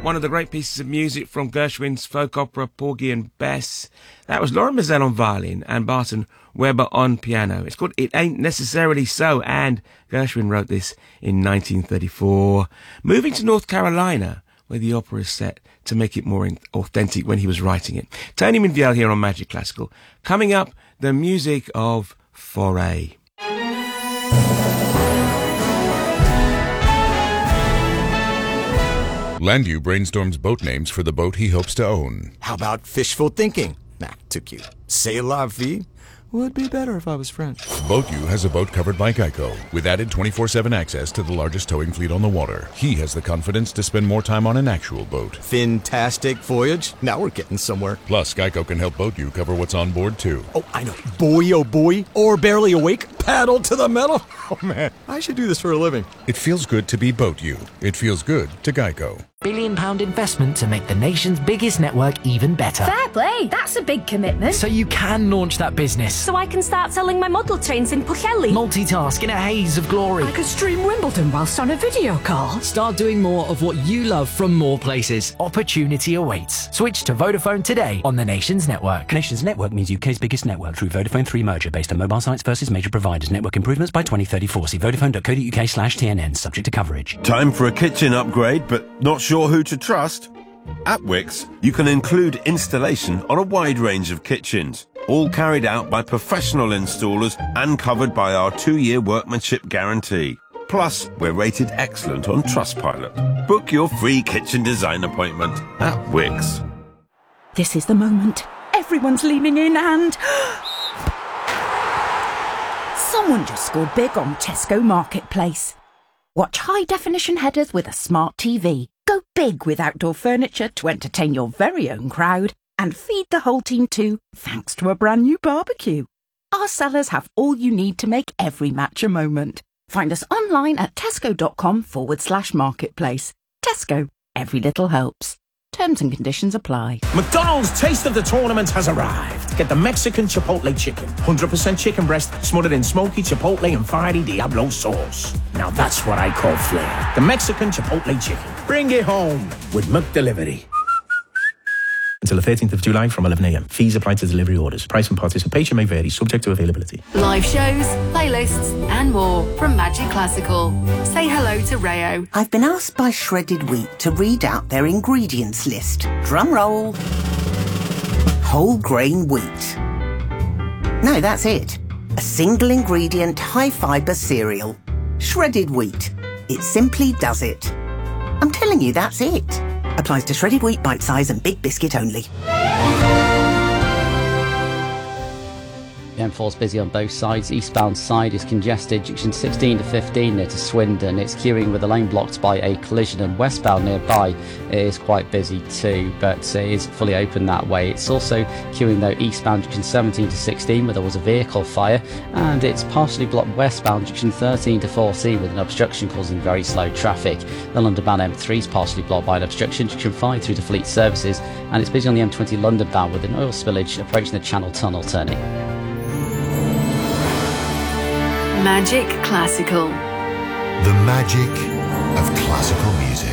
one of the great pieces of music from Gershwin's folk opera Porgy and Bess. That was Laura Mazel on violin and Barton Weber on piano. It's called It Ain't Necessarily So, and Gershwin wrote this in 1934. Moving to North Carolina, where the opera is set to make it more authentic when he was writing it. Tony Minviel here on Magic Classical. Coming up, the music of Foray. Landu brainstorms boat names for the boat he hopes to own. How about fishful thinking? Nah, too cute. C'est la vie would be better if I was French. BoatU has a boat covered by Geico, with added 24/7 access to the largest towing fleet on the water. He has the confidence to spend more time on an actual boat. Fantastic voyage. Now we're getting somewhere. Plus, Geico can help BoatU cover what's on board, too. Oh, I know. Boy, oh boy. Or barely awake. Paddle to the metal. Oh, man. I should do this for a living. It feels good to be BoatU. It feels good to Geico. £1 billion investment to make the nation's biggest network even better. Fair play, that's a big commitment. So you can launch that business. So I can start selling my model trains in Pwllheli. Multitask in a haze of glory. I could stream Wimbledon whilst on a video call. Start doing more of what you love from more places. Opportunity awaits. Switch to Vodafone today on the nation's network. Nation's network means UK's biggest network through Vodafone 3 merger based on mobile sites versus major providers. Network improvements by 2034. See vodafone.co.uk/TNN, subject to coverage. Time for a kitchen upgrade, but not sure who to trust? At Wix, you can include installation on a wide range of kitchens, all carried out by professional installers and covered by our 2-year workmanship guarantee. Plus, we're rated excellent on Trustpilot. Book your free kitchen design appointment at Wix. This is the moment. Everyone's leaning in and... someone just scored big on Tesco Marketplace. Watch high-definition headers with a smart TV. Go big with outdoor furniture to entertain your very own crowd and feed the whole team too, thanks to a brand new barbecue. Our sellers have all you need to make every match a moment. Find us online at tesco.com/marketplace. Tesco, every little helps. Terms and conditions apply. McDonald's Taste of the Tournament has arrived. Get the Mexican Chipotle Chicken. 100% chicken breast smothered in smoky Chipotle and fiery Diablo sauce. Now that's what I call flair. The Mexican Chipotle Chicken. Bring it home with McDelivery. Until the 13th of July from 11 a.m. Fees apply to delivery orders. Price and participation may vary, subject to availability. Live shows, playlists, and more from Magic Classical. Say hello to Rayo. I've been asked by Shredded Wheat to read out their ingredients list. Drum roll. Whole grain wheat. No, that's it. A single ingredient, high fibre cereal. Shredded wheat. It simply does it. I'm telling you, that's it. Applies to shredded wheat, bite size and big biscuit only. The M4's busy on both sides. Eastbound side is congested. Junction 16 to 15 near to Swindon. It's queuing with the lane blocked by a collision, and westbound nearby is quite busy too, but it is fully open that way. It's also queuing though eastbound junction 17 to 16 where there was a vehicle fire, and it's partially blocked westbound junction 13 to 14 with an obstruction causing very slow traffic. The London-bound M3 is partially blocked by an obstruction junction 5 through to Fleet Services, and it's busy on the M20 London-bound with an oil spillage approaching the Channel Tunnel turning. Magic Classical. The magic of classical music.